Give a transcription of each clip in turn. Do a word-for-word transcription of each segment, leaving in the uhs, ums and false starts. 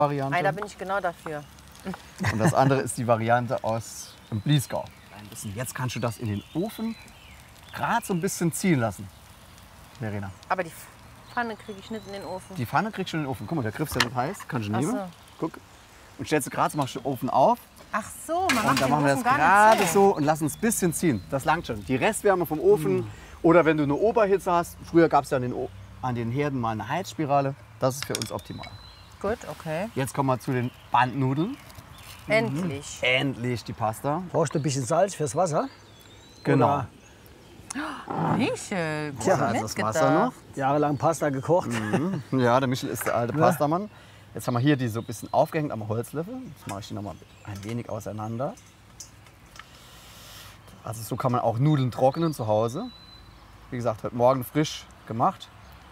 Variante. Ei, da bin ich genau dafür. Und das andere ist die Variante aus dem Bliesgau. Ein bisschen. Jetzt kannst du das in den Ofen gerade so ein bisschen ziehen lassen, Verena. Aber die Pfanne kriege ich nicht in den Ofen. Die Pfanne kriegst du in den Ofen. Guck mal, der Griff ist ja nicht heiß. Kannst du Ach nehmen. so. Guck. Und stellst du gerade, so machst du den Ofen auf. Ach so, man macht Und dann den machen wir Ofen das gar nicht gerade zu. so und lassen es ein bisschen ziehen. Das langt schon. Die Restwärme vom Ofen. Oder wenn du eine Oberhitze hast. Früher gab es ja an den, O- an den Herden mal eine Heizspirale. Das ist für uns optimal. Gut, okay. Jetzt kommen wir zu den Bandnudeln. Endlich. Endlich die Pasta. Brauchst du ein bisschen Salz fürs Wasser? Genau. Oder Michel, gut Ja, also das Wasser noch. jahrelang Pasta gekocht? Ja, der Michel ist der alte Pastamann. Jetzt haben wir hier die so ein bisschen aufgehängt am Holzlöffel. Jetzt mache ich die noch mal ein wenig auseinander. Also so kann man auch Nudeln trocknen zu Hause. Wie gesagt, heute Morgen frisch gemacht.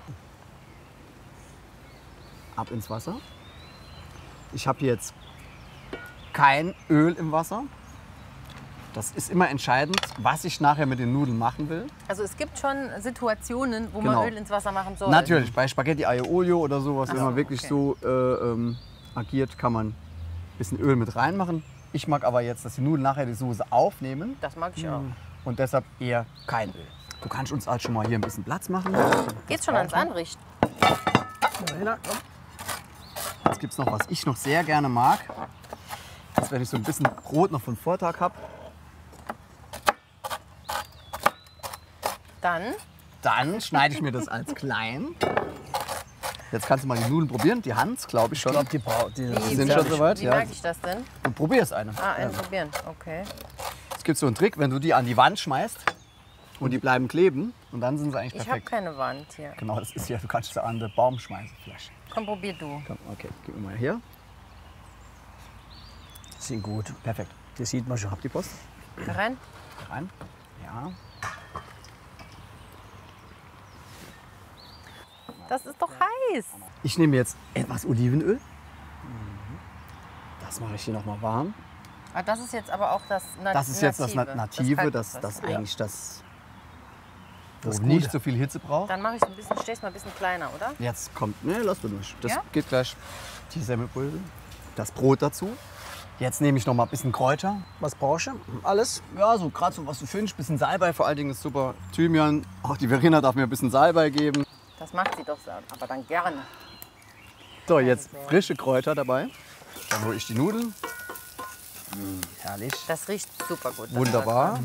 Ab ins Wasser. Ich habe hier jetzt kein Öl im Wasser. Das ist immer entscheidend, was ich nachher mit den Nudeln machen will. Also es gibt schon Situationen, wo Genau. man Öl ins Wasser machen soll. Natürlich, bei Spaghetti Aglio Olio oder sowas, wenn Ach so, man wirklich okay. so äh, ähm, agiert, kann man ein bisschen Öl mit reinmachen. Ich mag aber jetzt, dass die Nudeln nachher die Soße aufnehmen Das mag ich auch. und deshalb eher kein Öl. Du kannst uns halt schon mal hier ein bisschen Platz machen. Geht's schon ans Anrichten? Jetzt gibt es noch, was ich noch sehr gerne mag. Das ist, wenn ich so ein bisschen Brot noch von Vortag habe. Dann Dann schneide ich mir das als klein. Jetzt kannst du mal die Nudeln probieren. Die Hans, glaube ich schon. Ich glaube, die, braucht- die, Die die sind schon soweit. Wie Ja. merke ich das denn? Du probierst eine. Ah, einen probieren. Okay. Es gibt so einen Trick, wenn du die an die Wand schmeißt und die bleiben kleben und dann sind sie eigentlich Ich habe perfekt. keine Wand hier. Genau, das ist ja, du kannst sie an den Baum schmeißen. Flash. Komm, probier du. Komm, okay, gib mir mal her. sind gut. Perfekt. Das sieht man schon. Habt die Post? Da rein. Rein. Ja. Das ist doch heiß. Ich nehme jetzt etwas Olivenöl. Das mache ich hier noch mal warm. Ah, das ist jetzt aber auch das Native. Das ist jetzt das Na- Native, kalte das, das Wasser. eigentlich das, wo Das nicht Gute. so viel Hitze braucht. Dann mache ich es ein bisschen, steh's mal ein bisschen kleiner, oder? Jetzt kommt, ne, lass du durch. Das Ja? geht gleich. Die Semmelbrösel, das Brot dazu. Jetzt nehme ich noch mal ein bisschen Kräuter. Was brauchst du? Alles? Ja, so gerade so was du findest. Bisschen Salbei vor allen Dingen ist super. Thymian. Auch die Verena darf mir ein bisschen Salbei geben. Das macht sie doch so, aber dann gerne. So, jetzt frische Kräuter dabei. Dann hole ich die Nudeln. Mm, herrlich. Das riecht super gut. das Wunderbar.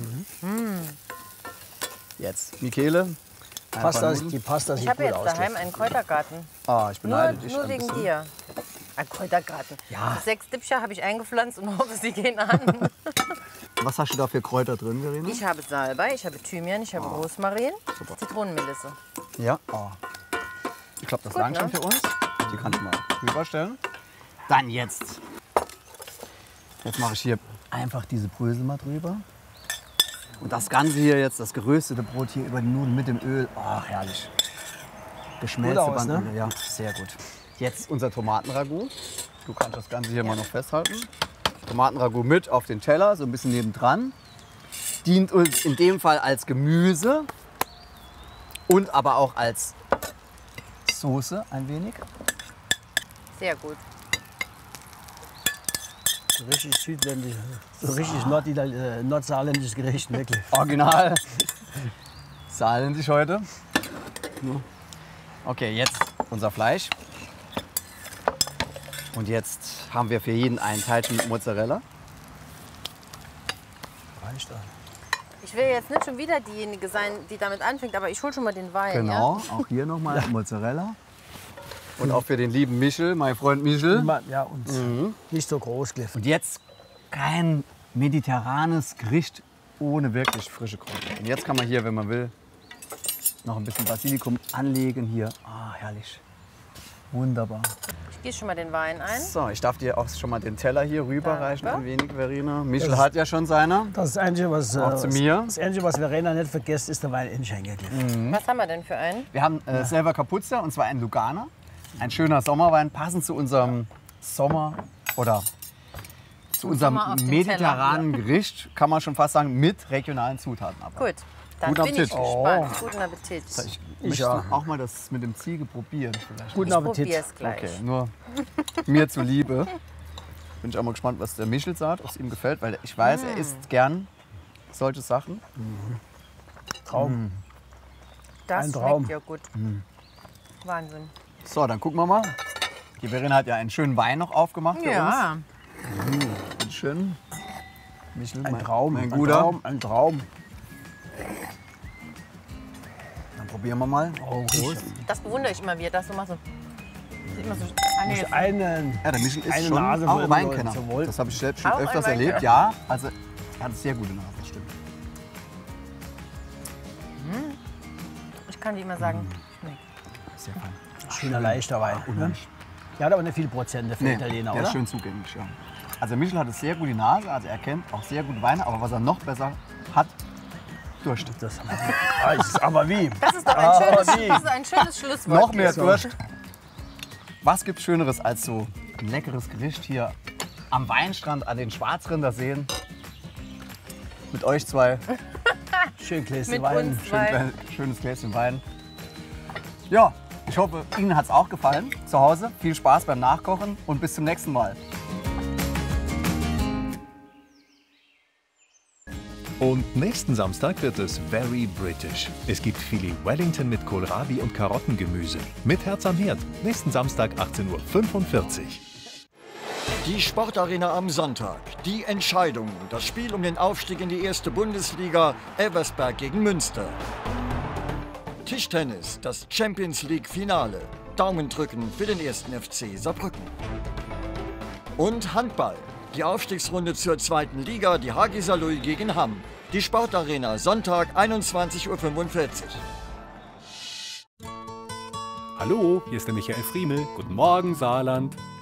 Jetzt Michele. Pasta, Nudeln. die Pasta Ich sieht habe gut jetzt aus. daheim einen Kräutergarten. Ah, ich Nur, beneide dich nur ein wegen bisschen. dir. Ein Kräutergarten. Ja. Sechs Dipscher habe ich eingepflanzt und hoffe, sie gehen an. Was hast du da für Kräuter drin, Verena? Ich habe Salbei, ich habe Thymian, ich habe Rosmarin, Super. Zitronenmelisse. Ja. Oh. Ich glaube, das Gut, langt schon ne? für uns. Die kannst du mal rüberstellen. Dann jetzt. Jetzt mache ich hier einfach diese Brösel mal drüber. Und das Ganze hier jetzt, das geröstete Brot hier über die Nudeln mit dem Öl. Oh, herrlich. Geschmälzte Gut aus, ne? Bandnudeln. Ja, sehr gut. Jetzt unser Tomatenragout. Du kannst das Ganze hier mal noch festhalten. Tomatenragout mit auf den Teller, so ein bisschen nebendran. Dient uns in dem Fall als Gemüse und aber auch als Soße ein wenig. Sehr gut. So richtig südländisch, so richtig Norditali äh, nordsaarländisches Gericht, wirklich. Original. Saarländisch heute. Okay, jetzt unser Fleisch. Und jetzt haben wir für jeden ein Teilchen mit Mozzarella. Reicht da. Ich will jetzt nicht schon wieder diejenige sein, die damit anfängt, aber ich hole schon mal den Wein. Genau, auch hier nochmal Mozzarella. Und auch für den lieben Michel, mein Freund Michel. Immer- Ja, und nicht so groß, Cliff. Und jetzt kein mediterranes Gericht ohne wirklich frische Kräuter. Und jetzt kann man hier, wenn man will, noch ein bisschen Basilikum anlegen hier. Ah, herrlich. Wunderbar. Ja? Ich gieße schon mal den Wein ein. So, ich darf dir auch schon mal den Teller hier rüberreichen, Danke. ein wenig, Verena. Michel Das- hat ja schon seiner. Das ist das Einzige, was, äh, Auch zu mir. das Einzige, was Verena nicht vergisst, ist der Wein in Schenker, Cliff. Was haben wir denn für einen? Wir haben äh, selber Capuzza, und zwar ein Lugana. Ein schöner Sommerwein, passend zu unserem Sommer oder zu unserem Sommer auf dem mediterranen Gericht, kann man schon fast sagen, mit regionalen Zutaten. Aber Gut, dann Guten bin ich Appetit. gespannt. Guten Appetit. Ich Möchtest ja. du auch mal das mit dem Ziege probieren vielleicht? Guten Ich Appetit. probiere es gleich. Okay, nur mir zuliebe. Bin ich auch mal gespannt, was der Michel sagt, ob es ihm gefällt, weil ich weiß, er isst gern solche Sachen. Traum. Das Ein Traum. schmeckt ja gut. Wahnsinn. So, dann gucken wir mal. Die Verena hat ja einen schönen Wein noch aufgemacht für uns. Ja. Einen schönen. Michel, Ein mein, Traum. mein Ein Guter. Traum. Ein Traum. Dann probieren wir mal. Oh, Prost. Das bewundere ich immer, wie er das so macht. So. Sieht immer so. Ah, nee, Muss einen. Ja, der Michel ist Eine schon Nase auch voll Weinkenner. zum Wohl. Das habe ich selbst schon Auch ein öfters Weinkenner. erlebt. Ja, also er hat eine sehr gute Nase, das stimmt. ich kann dir immer sagen, schmeckt. Sehr fein. Schöner, leichter Wein. Ne? Unheimlich. Der hat aber nicht viele Prozente für Nee, Italiener, der oder? ist schön zugänglich, ja. Also Michel hat eine sehr gute Nase, also er kennt auch sehr gute Weine, aber was er noch besser hat, Durst. Das, ah, ist aber wie? Das ist doch ein, Ah, schönes, wie? das ist ein schönes Schlusswort. Noch mehr So. Durst. Was gibt's Schöneres als so ein leckeres Gericht hier am Weinstrand an den Schwarzrinderseen mit euch zwei? Schön Gläschen Mit Wein. uns. Schön, Wein. klein- schönes Gläschen Wein. Ja, ich hoffe, Ihnen hat es auch gefallen zu Hause. Viel Spaß beim Nachkochen und bis zum nächsten Mal. Und nächsten Samstag wird es very British. Es gibt Filet Wellington mit Kohlrabi und Karottengemüse. Mit Herz am Herd. Nächsten Samstag achtzehn Uhr fünfundvierzig. Die Sportarena am Sonntag. Die Entscheidung. Das Spiel um den Aufstieg in die erste Bundesliga. Elversberg gegen Münster. Tischtennis. Das Champions League Finale. Daumen drücken für den ersten F C Saarbrücken. Und Handball. Die Aufstiegsrunde zur zweiten Liga. Die Hagi Saarlouis gegen Hamm. Die Sportarena. Sonntag einundzwanzig Uhr fünfundvierzig. Hallo, hier ist der Michael Friemel. Guten Morgen, Saarland.